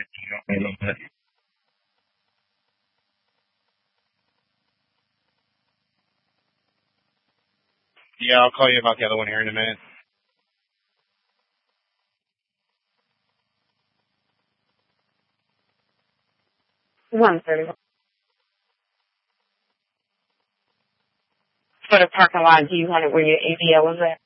A little bit. Yeah, I'll call you about the other one here in a minute. 131. For the parking lot, do you want it where your ABL is at?